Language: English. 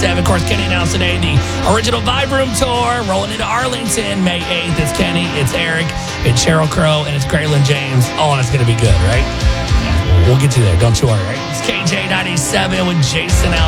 97. Of course, Kenny announced today the original Vibe Room Tour rolling into Arlington May 8th. It's Kenny, it's Eric, it's Sheryl Crow, and it's Graylin James. Oh, and it's going to be good, right? We'll get you there. Don't you worry, right? It's KJ97 with Jason out.